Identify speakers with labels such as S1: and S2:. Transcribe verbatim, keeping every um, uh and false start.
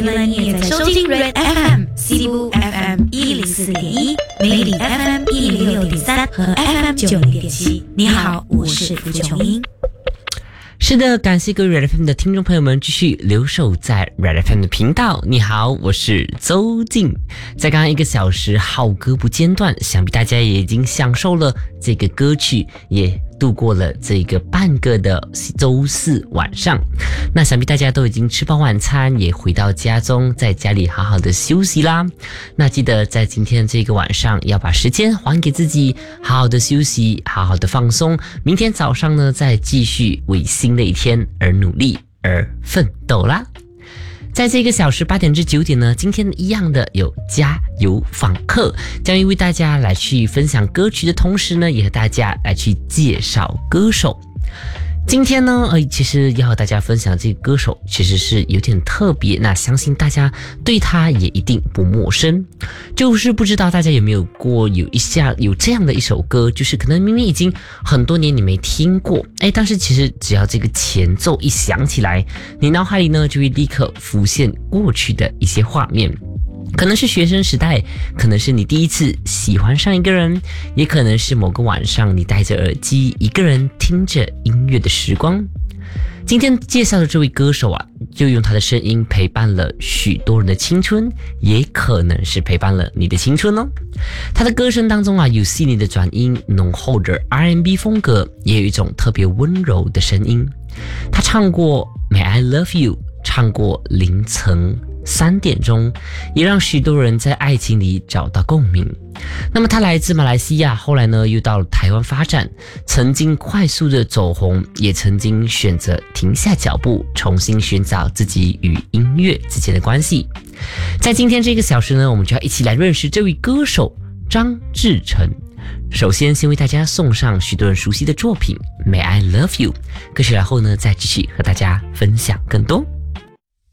S1: 原来你也在收听 Red F M、西部 F M 一零四点一、美丽 F M 一零六点三和 F M 九零点七。你好，我是蒲琼英。
S2: 是的，感谢各位 Red F M 的听众朋友们继续留守在 Red F M 的频道。你好，我是周静。在刚刚一个小时，好歌不间断，想必大家也已经享受了这个歌曲，也度过了这个半个的周四晚上。那想必大家都已经吃饱晚餐，也回到家中，在家里好好的休息啦。那记得在今天这个晚上要把时间还给自己，好好的休息，好好的放松。明天早上呢，再继续为新的一天而努力而奋斗啦。在这个小时八点至九点呢，今天一样的有加油访客，将会为大家来去分享歌曲的同时呢，也和大家来去介绍歌手。今天呢，呃，其实要和大家分享这个歌手，其实是有点特别。那相信大家对他也一定不陌生，就是不知道大家有没有过有一下有这样的一首歌，就是可能明明已经很多年你没听过，哎，但是其实只要这个前奏一响起来，你脑海里呢就会立刻浮现过去的一些画面。可能是学生时代，可能是你第一次喜欢上一个人，也可能是某个晚上你戴着耳机一个人听着音乐的时光。今天介绍的这位歌手啊，就用他的声音陪伴了许多人的青春，也可能是陪伴了你的青春哦。他的歌声当中啊，有细腻的转音，浓厚的 R and B 风格，也有一种特别温柔的声音。他唱过 May I Love You， 唱过凌晨三点钟，也让许多人在爱情里找到共鸣。那么他来自马来西亚，后来呢又到了台湾发展，曾经快速的走红，也曾经选择停下脚步，重新寻找自己与音乐之间的关系。在今天这个小时呢，我们就要一起来认识这位歌手张志成。首先先为大家送上许多人熟悉的作品 May I Love You， 歌曲然后呢再继续和大家分享更多。